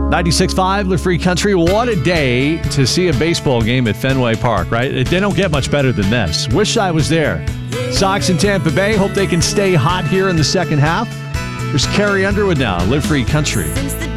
96.5, Live Free Country. What a day to see a baseball game at Fenway Park, right? They don't get much better than this. Wish I was there. Sox in Tampa Bay. Hope they can stay hot here in the second half. There's Carrie Underwood now, Live Free Country.